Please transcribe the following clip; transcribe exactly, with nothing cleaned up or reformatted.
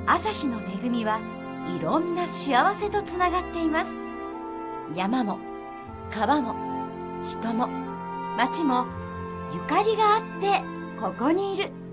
朝日の恵みはいろんな幸せとつながっています。山も川も人も町もゆかりがあってここにいる。